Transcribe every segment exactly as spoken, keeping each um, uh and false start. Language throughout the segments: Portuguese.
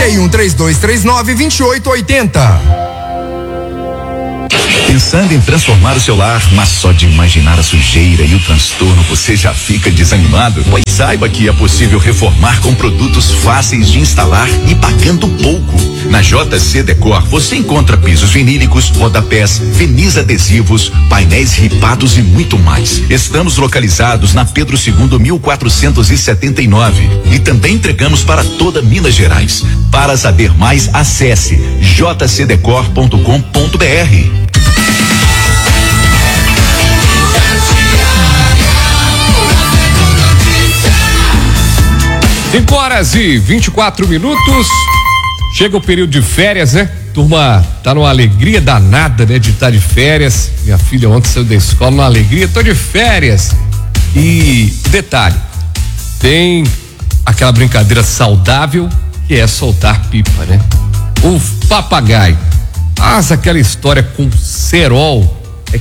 e um três dois três nove, dois oito oito zero. Pensando em transformar o seu lar, mas só de imaginar a sujeira e o transtorno você já fica desanimado? Pois saiba que é possível reformar com produtos fáceis de instalar e pagando pouco. Na J C Decor você encontra pisos vinílicos, rodapés, verniz adesivos, painéis ripados e muito mais. Estamos localizados na Pedro segundo, mil quatrocentos e setenta e nove e também entregamos para toda Minas Gerais. Para saber mais, acesse j c decor ponto com ponto b r. cinco horas e vinte e quatro minutos. Chega o período de férias, né? Turma tá numa alegria danada, né? De estar de férias. Minha filha ontem saiu da escola numa alegria, tô de férias. E detalhe, tem aquela brincadeira saudável que é soltar pipa, né? O papagaio. Mas aquela história com cerol é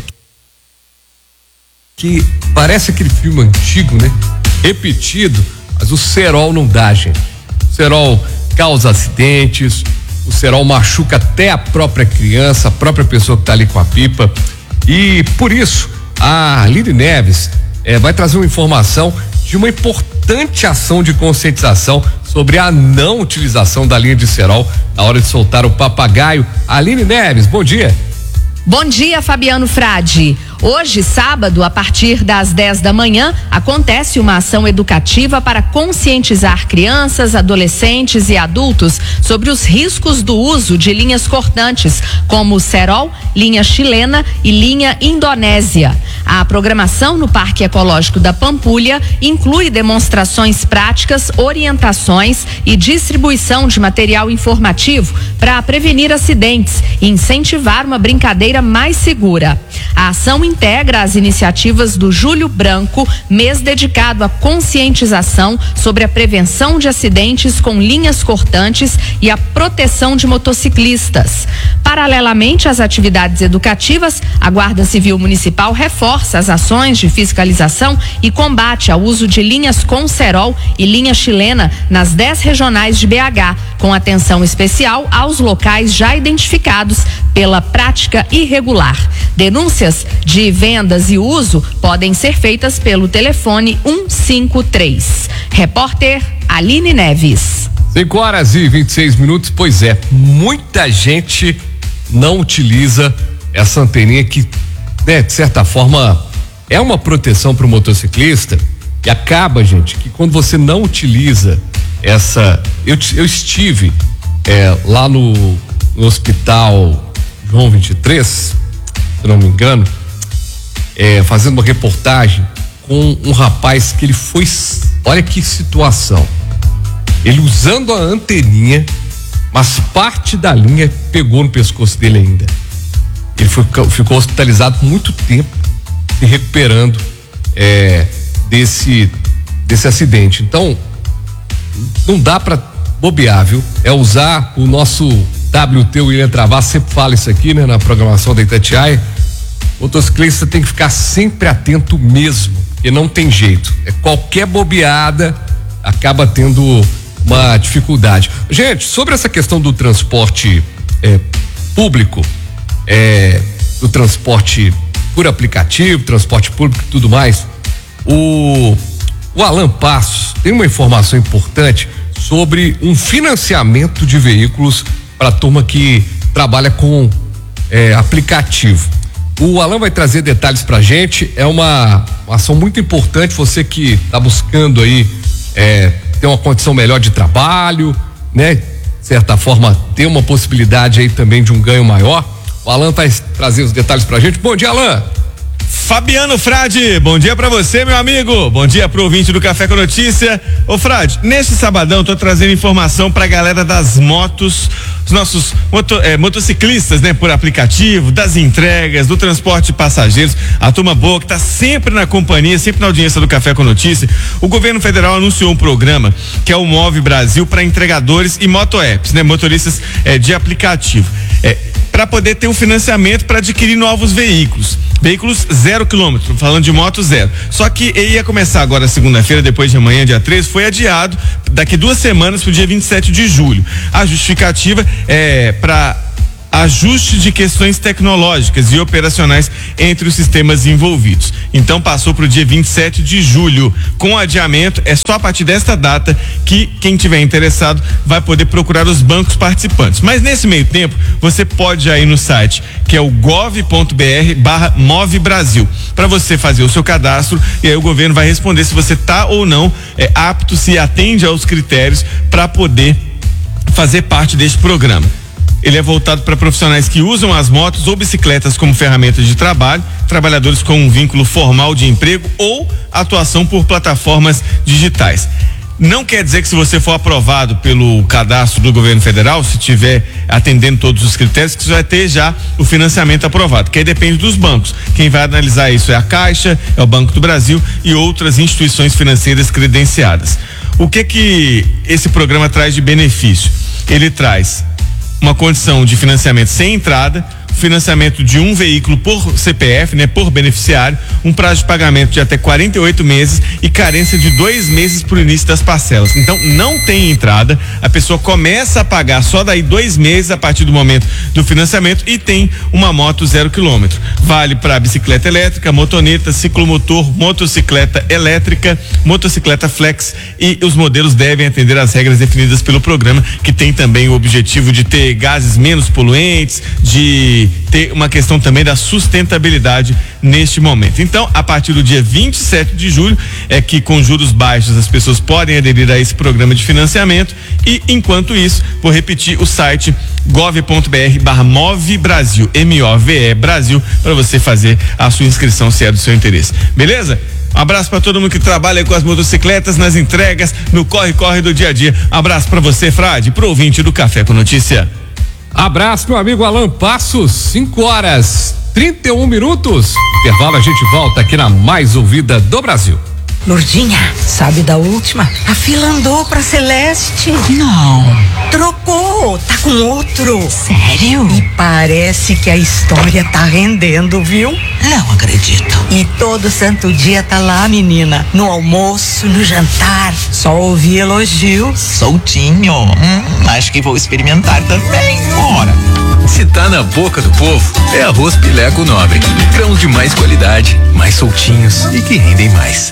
que parece aquele filme antigo, né? Repetido. Mas o cerol não dá, gente. O cerol causa acidentes, o cerol machuca até a própria criança, a própria pessoa que está ali com a pipa. E por isso, a Aline Neves eh, vai trazer uma informação de uma importante ação de conscientização sobre a não utilização da linha de cerol na hora de soltar o papagaio. Aline Neves, bom dia. Bom dia, Fabiano Frade. Hoje, sábado, a partir das dez da manhã, acontece uma ação educativa para conscientizar crianças, adolescentes e adultos sobre os riscos do uso de linhas cortantes, como cerol, linha chilena e linha indonésia. A programação no Parque Ecológico da Pampulha inclui demonstrações práticas, orientações e distribuição de material informativo para prevenir acidentes e incentivar uma brincadeira mais segura. A ação integra as iniciativas do Julho Branco, mês dedicado à conscientização sobre a prevenção de acidentes com linhas cortantes e a proteção de motociclistas. Paralelamente às atividades educativas, a Guarda Civil Municipal reforça as ações de fiscalização e combate ao uso de linhas com cerol e linha chilena nas dez regionais de B H, com atenção especial aos locais já identificados pela prática irregular. Denúncias de vendas e uso podem ser feitas pelo telefone um cinco três. Repórter Aline Neves. cinco horas e vinte e seis minutos. Pois é, muita gente não utiliza essa anteninha que, né, de certa forma, é uma proteção para o motociclista. E acaba, gente, que quando você não utiliza essa. Eu, eu estive é, lá no, no hospital João vinte e três, se não me engano, é, fazendo uma reportagem com um rapaz que ele foi. Olha que situação. Ele usando a anteninha, mas parte da linha pegou no pescoço dele ainda. Ele foi, ficou hospitalizado por muito tempo, se recuperando é, desse, desse acidente. Então, não dá para bobear, viu? É usar o nosso W T William Travassos, sempre fala isso aqui, né? Na programação da Itatiaia. O motociclista tem que ficar sempre atento mesmo, porque não tem jeito. É qualquer bobeada acaba tendo uma dificuldade. Gente, sobre essa questão do transporte é, público, é, do transporte por aplicativo, transporte público e tudo mais, o, o Alan Passos tem uma informação importante sobre um financiamento de veículos para a turma que trabalha com é, aplicativo. O Alan vai trazer detalhes pra gente. É uma, uma ação muito importante. Você que está buscando aí é, ter uma condição melhor de trabalho, né? De certa forma, ter uma possibilidade aí também de um ganho maior. O Alan vai trazer os detalhes pra gente. Bom dia, Alan. Fabiano Frade, bom dia pra você, meu amigo. Bom dia pro ouvinte do Café com Notícia. Ô Frade, neste sabadão tô trazendo informação pra galera das motos, os nossos moto, é, motociclistas, né, por aplicativo, das entregas, do transporte de passageiros, a turma boa que tá sempre na companhia, sempre na audiência do Café com Notícia. O governo federal anunciou um programa que é o Move Brasil para entregadores e moto-apps, né, motoristas é, de aplicativo. É, para poder ter um financiamento para adquirir novos veículos. Veículos zero quilômetro, falando de moto zero. Só que ele ia começar agora segunda-feira, depois de amanhã, dia treze, foi adiado daqui duas semanas pro dia vinte e sete de julho. A justificativa é para ajuste de questões tecnológicas e operacionais entre os sistemas envolvidos. Então passou para o dia vinte e sete de julho. Com adiamento, é só a partir desta data que quem tiver interessado vai poder procurar os bancos participantes. Mas nesse meio tempo, você pode ir no site que é o gov.br barra Move Brasil, para você fazer o seu cadastro, e aí o governo vai responder se você tá ou não é, apto, se atende aos critérios para poder fazer parte deste programa. Ele é voltado para profissionais que usam as motos ou bicicletas como ferramentas de trabalho, trabalhadores com um vínculo formal de emprego ou atuação por plataformas digitais. Não quer dizer que se você for aprovado pelo cadastro do governo federal, se tiver atendendo todos os critérios, que você vai ter já o financiamento aprovado, que aí depende dos bancos. Quem vai analisar isso é a Caixa, é o Banco do Brasil e outras instituições financeiras credenciadas. O que que esse programa traz de benefício? Ele traz uma condição de financiamento sem entrada, financiamento de um veículo por C P F, né, por beneficiário, um prazo de pagamento de até quarenta e oito meses e carência de dois meses para o início das parcelas. Então não tem entrada, a pessoa começa a pagar só daí dois meses a partir do momento do financiamento e tem uma moto zero quilômetro. Vale para bicicleta elétrica, motoneta, ciclomotor, motocicleta elétrica, motocicleta flex, e os modelos devem atender às regras definidas pelo programa, que tem também o objetivo de ter gases menos poluentes, de ter uma questão também da sustentabilidade neste momento. Então, a partir do dia vinte e sete de julho é que com juros baixos as pessoas podem aderir a esse programa de financiamento, e enquanto isso, vou repetir o site gov.br barra Move Brasil, M O V E Brasil, para você fazer a sua inscrição se é do seu interesse. Beleza? Um abraço para todo mundo que trabalha com as motocicletas, nas entregas, no corre-corre do dia a dia. Um abraço para você, Frade, pro ouvinte do Café com Notícia. Abraço, meu amigo Alan Passos, cinco horas, trinta e um minutos. Intervalo, a gente volta aqui na mais ouvida do Brasil. Lourdinha, sabe da última? A fila andou pra Celeste. Não. Trocou, tá com outro. Sério? E parece que a história tá rendendo, viu? Não acredito. E todo santo dia tá lá, menina. No almoço, no jantar. Só ouvi elogio. Soltinho. Hum, acho que vou experimentar também. Bora. Se tá na boca do povo, é arroz Pileco Nobre. Grãos de mais qualidade, mais soltinhos e que rendem mais.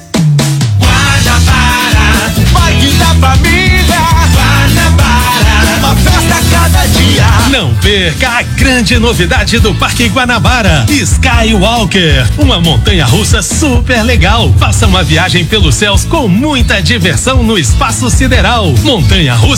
Guanabara, Parque da Família. Guanabara, uma festa a cada dia. Não perca a grande novidade do Parque Guanabara, Skywalker, uma montanha-russa super legal. Faça uma viagem pelos céus com muita diversão no espaço sideral. Montanha-russa